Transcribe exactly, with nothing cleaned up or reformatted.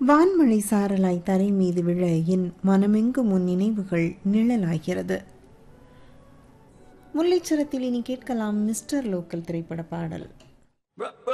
வான்மழை சாரலாய் தரை மீது விழ என் மனமெங்கும் உன் நினைவுகள் நிழலாகிறது. முல்லைச்சரத்தில் இனி கேட்கலாம் மிஸ்டர் லோக்கல் திரைப்பட பாடல்.